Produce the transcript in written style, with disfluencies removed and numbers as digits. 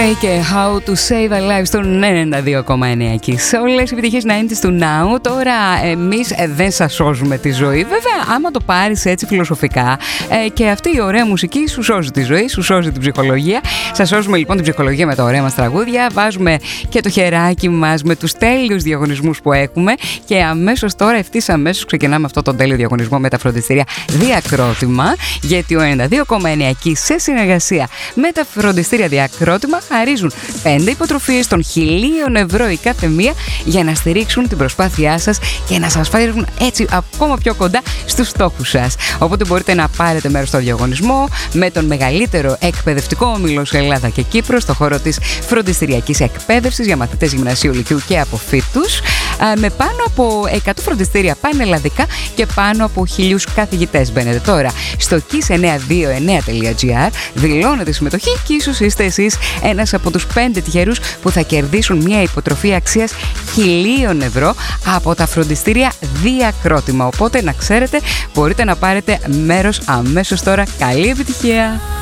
Stray και How to Save a Life στον 92,9 εκεί. Σε όλες οι επιτυχίες 90's του Now. Τώρα εμείς δεν σας σώζουμε τη ζωή. Βέβαια, άμα το πάρεις έτσι φιλοσοφικά, και αυτή η ωραία μουσική σου σώζει τη ζωή, σου σώζει την ψυχολογία. Σας σώζουμε λοιπόν την ψυχολογία με τα ωραία μας τραγούδια. Βάζουμε και το χεράκι μας με τους τέλειους διαγωνισμούς που έχουμε. Και αμέσως τώρα, ευθύς αμέσως, ξεκινάμε αυτό τον τέλειο διαγωνισμό με τα φροντιστήρια Διακρότημα. Γιατί ο 92,9 εκεί σε συνεργασία με τα φροντιστήρια Διακρότημα χαρίζουν 5 υποτροφίες των 1.000 ευρώ η κάθε μία για να στηρίξουν την προσπάθειά σας και να σας φέρουν έτσι ακόμα πιο κοντά στους στόχους σας. Οπότε μπορείτε να πάρετε μέρος στο διαγωνισμό με τον μεγαλύτερο εκπαιδευτικό όμιλο σε Ελλάδα και Κύπρο στο χώρο της φροντιστηριακής εκπαίδευσης για μαθητές γυμνασίου, λυκείου και αποφύτους, με πάνω από 100 φροντιστήρια πανελλαδικά και πάνω από 1.000 καθηγητές. Μπαίνετε τώρα στο kiss929.gr, δηλώνετε συμμετοχή και ίσως είστε εσείς ένας από τους 5 τυχερούς που θα κερδίσουν μια υποτροφία αξίας 1.000 ευρώ από τα φροντιστήρια Διακρότημα. Οπότε να ξέρετε, μπορείτε να πάρετε μέρος αμέσως τώρα. Καλή επιτυχία!